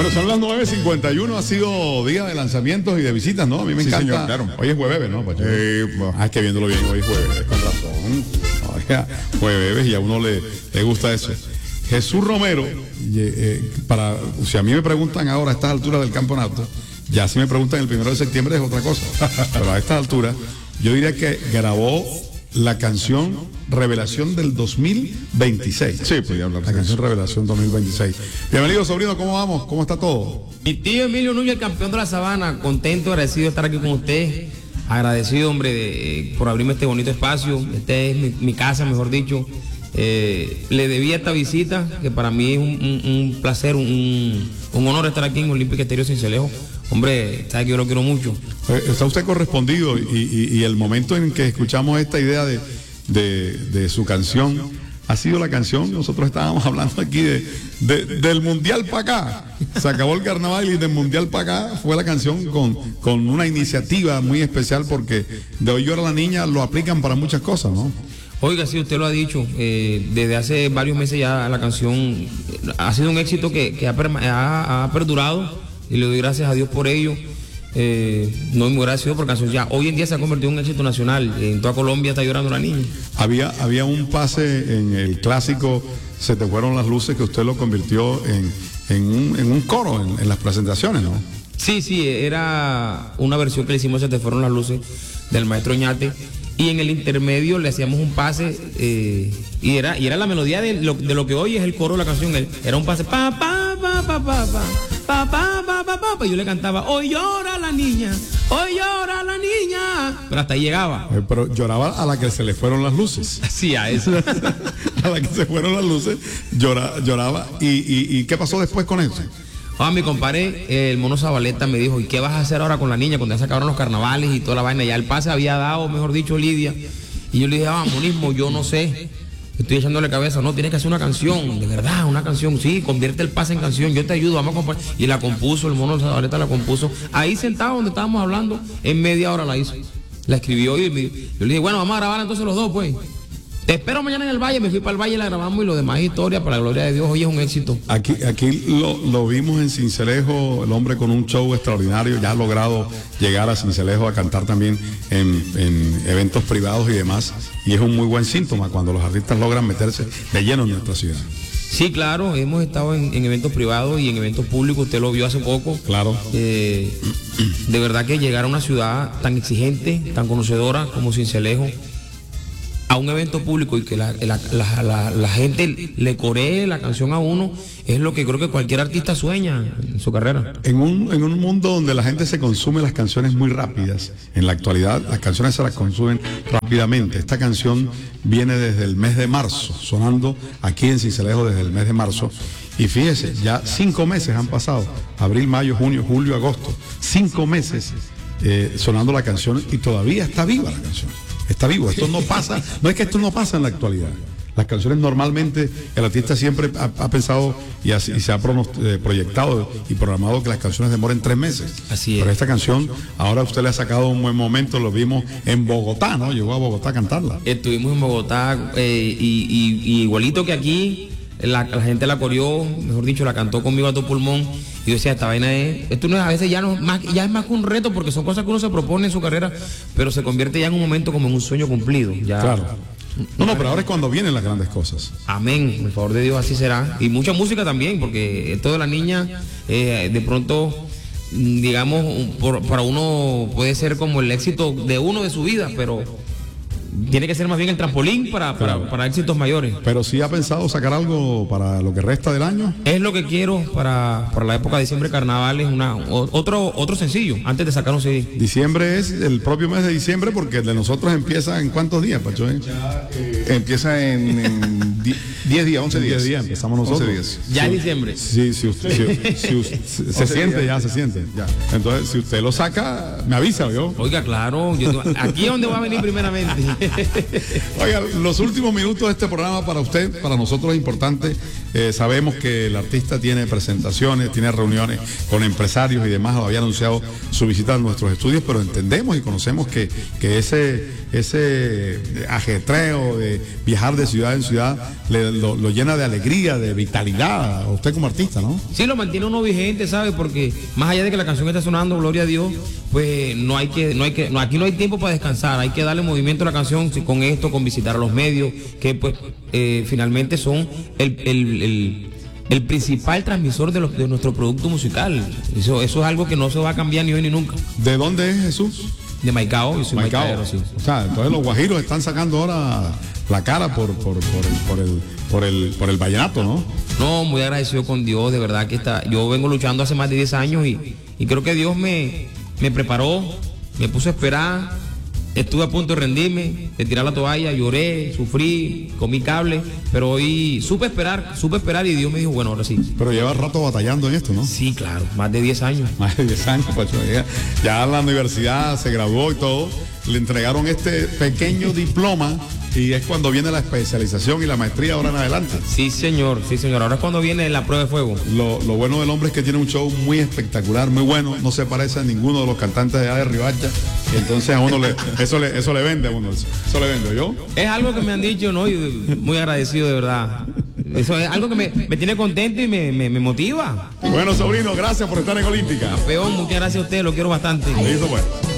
Bueno, son las 9:51, ha sido día de lanzamientos y de visitas, ¿no? A mí me encanta. Señor, claro. Hoy es jueves, ¿no, Pacho? Es que viéndolo bien, hoy es jueves, con razón. Oiga, jueves y a uno le gusta eso. Jesús Romero, si a mí me preguntan ahora a estas alturas del campeonato, ya si me preguntan el 1 de septiembre es otra cosa, pero a estas alturas yo diría que grabó la canción Revelación del 2026. Sí, podía hablar la de canción eso. Revelación 2026. Bienvenido, sobrino, ¿cómo vamos? ¿Cómo está todo? Mi tío Emilio Núñez, el campeón de la Sabana, contento, agradecido de estar aquí con usted, agradecido, hombre, por abrirme este bonito espacio. Este es mi casa, mejor dicho. Le debía esta visita, que para mí es un placer, un honor estar aquí en Olímpica Estéreo Sincelejo. Hombre, sabe que yo lo quiero mucho. Está usted correspondido y el momento en que escuchamos esta idea de su canción ha sido la canción. Nosotros estábamos hablando aquí del mundial para acá. Se acabó el carnaval y del mundial para acá fue la canción con una iniciativa muy especial, porque de Hoy Llora la Niña lo aplican para muchas cosas, ¿no? Oiga, sí, usted lo ha dicho, desde hace varios meses ya la canción ha sido un éxito que ha perdurado, y le doy gracias a Dios por ello. No muy agradecido por canción ya. Hoy en día se ha convertido en un éxito nacional. En toda Colombia está llorando la niña. Había un pase en el clásico Se te fueron las luces, que usted lo convirtió en un coro en las presentaciones, ¿no? Sí, era una versión que le hicimos, Se te fueron las luces, del maestro Ñate. Y en el intermedio le hacíamos un pase, y era la melodía de lo que hoy es el coro de la canción. Era un pase, pa, pa, pa, pa, pa, pa. Pa, pa, pa, pa, pa, pa, y yo le cantaba, hoy llora la niña, hoy llora la niña. Pero hasta ahí llegaba. Pero lloraba a la que se le fueron las luces. Sí, a eso. A la que se fueron las luces, lloraba. ¿Y qué pasó después con eso? Mi compadre, el Mono Zabaleta, me dijo, ¿y qué vas a hacer ahora con la niña cuando ya se acabaron los carnavales y toda la vaina? Ya el pase había dado, mejor dicho, Lidia. Y yo le dije, Monismo, yo no sé. Estoy echándole cabeza, no, tienes que hacer una canción, de verdad, una canción, sí, convierte el pase en canción, yo te ayudo, vamos a componer. Y la compuso, el Mono Zabaleta la compuso, ahí sentado donde estábamos hablando, en media hora la hizo. La escribió y yo le dije, bueno, vamos a grabar entonces los dos, pues. Te espero mañana en el Valle. Me fui para el Valle, la grabamos, y lo demás historia, para la gloria de Dios, hoy es un éxito. Aquí lo vimos en Sincelejo, el hombre con un show extraordinario, ya ha logrado llegar a Sincelejo a cantar también en eventos privados y demás, y es un muy buen síntoma cuando los artistas logran meterse de lleno en nuestra ciudad. Sí, claro, hemos estado en eventos privados y en eventos públicos, usted lo vio hace poco. Claro. De verdad que llegar a una ciudad tan exigente, tan conocedora como Sincelejo, a un evento público y que la gente le coree la canción a uno, es lo que creo que cualquier artista sueña en su carrera. En un mundo donde la gente se consume las canciones muy rápidas, en la actualidad las canciones se las consumen rápidamente. Esta canción viene desde el mes de marzo, sonando aquí en Sincelejo desde el mes de marzo. Y fíjese, ya 5 meses han pasado, abril, mayo, junio, julio, agosto, 5 meses sonando la canción, y todavía está viva la canción. Está vivo, esto no pasa, no es que esto no pasa en la actualidad. Las canciones normalmente, el artista siempre ha pensado y se ha proyectado y programado que las canciones demoren 3 meses. Así es. Pero esta canción, ahora usted le ha sacado un buen momento, lo vimos en Bogotá, ¿no? Llegó a Bogotá a cantarla. Estuvimos en Bogotá, y igualito que aquí, la gente la coreó, mejor dicho, la cantó conmigo a todo pulmón. Y yo decía, esta vaina esto no es, a veces ya es más que un reto, porque son cosas que uno se propone en su carrera, pero se convierte ya en un momento como en un sueño cumplido. Ya. Claro. No, pero ahora es cuando vienen las grandes cosas. Amén, por favor de Dios, así será. Y mucha música también, porque esto de la niña, de pronto, digamos, para uno puede ser como el éxito de uno de su vida, pero tiene que ser más bien el trampolín para éxitos mayores. Pero sí ha pensado sacar algo para lo que resta del año. Es lo que quiero para la época de diciembre, carnavales, otro sencillo, antes de sacar un CD. Diciembre es el propio mes de diciembre, porque el de nosotros empieza en ¿cuántos días, Pacho? Empieza en 10 días, 11 días. 10 días empezamos nosotros. 11 días. Ya es diciembre. Sí, si usted se siente, ya se siente. Ya. Entonces, si usted lo saca, me avisa, ¿yo? Oiga, claro, aquí es donde voy a venir primeramente. Oiga, los últimos minutos de este programa para usted, para nosotros es importante. Sabemos que el artista tiene presentaciones, tiene reuniones con empresarios y demás. Había anunciado su visita a nuestros estudios, pero entendemos y conocemos que ese ajetreo de viajar de ciudad en ciudad lo llena de alegría, de vitalidad a usted como artista, ¿no? Sí, lo mantiene uno vigente, ¿sabe? Porque más allá de que la canción está sonando, gloria a Dios, pues aquí no hay tiempo para descansar, hay que darle movimiento a la canción con esto, con visitar a los medios, que pues finalmente son el principal transmisor de nuestro producto musical. Eso es algo que no se va a cambiar ni hoy ni nunca. ¿De dónde es Jesús? De Maicao, yo soy maicaero, sí. O sea, entonces los guajiros están sacando ahora la cara por el vallenato, ¿no? No, muy agradecido con Dios, de verdad que yo vengo luchando hace más de 10 años y creo que Dios me preparó, me puso a esperar. Estuve a punto de rendirme, de tirar la toalla, lloré, sufrí, comí cable, pero hoy supe esperar y Dios me dijo, bueno, ahora sí. Pero lleva rato batallando en esto, ¿no? Sí, claro, más de 10 años. Más de 10 años, Pacho. Ya la universidad se graduó y todo, le entregaron este pequeño diploma y es cuando viene la especialización y la maestría ahora en adelante. Sí, señor, ahora es cuando viene la prueba de fuego. Lo bueno del hombre es que tiene un show muy espectacular, muy bueno, no se parece a ninguno de los cantantes de allá de Riohacha, y entonces a uno eso le vende a uno, eso le vende yo. Es algo que me han dicho, ¿no? Y muy agradecido, de verdad. Eso es algo que me tiene contento y me motiva. Bueno, sobrino, gracias por estar en Olímpica. Campeón, muchas gracias a usted, lo quiero bastante. Listo, pues.